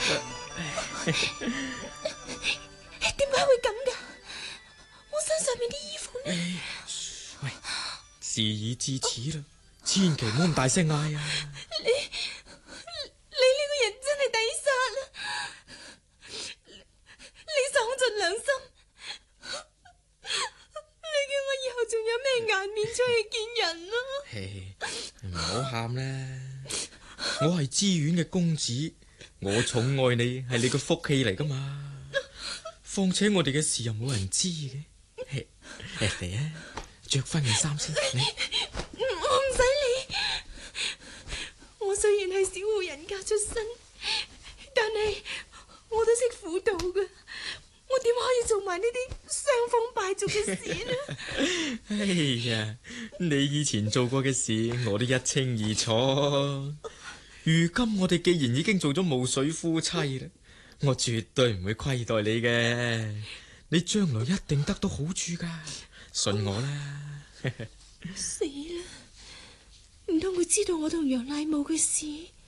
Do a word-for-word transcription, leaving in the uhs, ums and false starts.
點解會咁噶？我身上面啲衣服呢？ 喂，事已至此啦，千祈唔好咁大聲嗌啊！ 你你呢個人真係抵殺啦！你喪盡良心，你叫我以後仲有咩顏面出去見人啊？ 嘿，唔好喊啦！我係知縣嘅公子，我寵愛你係你個福氣嚟噶嘛。況且我哋嘅事又冇人知嘅。誒嚟啊，着翻件衫先。你我唔使理。我雖然係小戶人家出身，但係我都識婦道噶。我點可以做埋呢啲傷風敗俗嘅事呢？ 哎呀，你以前做過嘅事我都一清二楚。如今我哋既然已經做咗霧水夫妻啦，我絕對唔會虧待你嘅。你將來一定得到好處噶，信我啦。 死啦！唔通佢知道我同楊乃武嘅事？